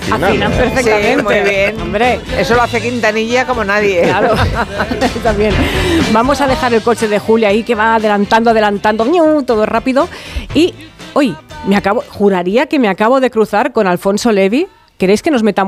Afinan perfectamente. Sí, muy bien. Hombre, eso lo hace Quintanilla como nadie. Claro, también. Vamos a dejar el coche de Julia ahí que va adelantando, todo rápido. Y hoy juraría que me acabo de cruzar con Alfonso Levi. ¿Queréis que nos metamos